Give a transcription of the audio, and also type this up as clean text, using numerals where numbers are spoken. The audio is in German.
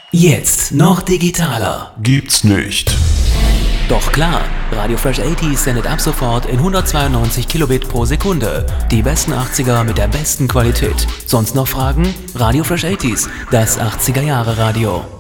Jetzt noch digitaler. Gibt's nicht. Doch klar, Radio Fresh 80s sendet ab sofort in 192 Kilobit pro Sekunde. Die besten 80er mit der besten Qualität. Sonst noch Fragen? Radio Fresh 80s, das 80er Jahre Radio.